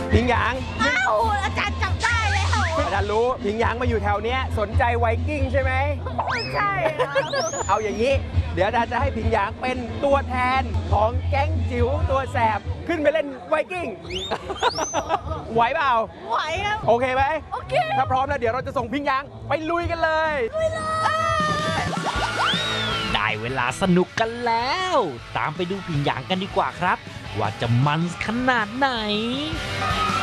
พิงหยางอ้าวอาจารย์จับได้แล้วอาจารย์รู้พิงหยางมาอยู่แถวเนี้ยสนใจไวกิ้งใช่ไหมใช่เอาอย่างนี้เดี๋ยวอาจารย์จะให้พิงหยางเป็นตัวแทนของแก๊งจิ๋วตัวแสบขึ้นไปเล่นไวกิ้งไหวเปล่าไหวครับโอเคไหมโอเคถ้าพร้อมแล้วเดี๋ยวเราจะส่งพิงหยางไปลุยกันเลยได้เวลาสนุกกันแล้ว ตามไปดูพิงหยางกันดีกว่าครับ ว่าจะมันขนาดไหน